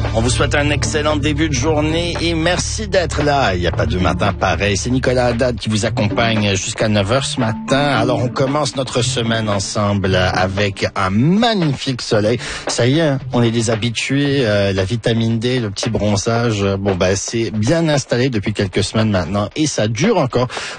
On vous souhaite un excellent début de journée et merci d'être là. Il n'y a pas de matin pareil. C'est Nicolas Haddad qui vous accompagne jusqu'à 9h ce matin. Alors, on commence notre semaine ensemble avec un magnifique soleil. Ça y est, on est des habitués. La vitamine D, le petit bronzage, c'est bien installé depuis quelques semaines maintenant et ça dure encore.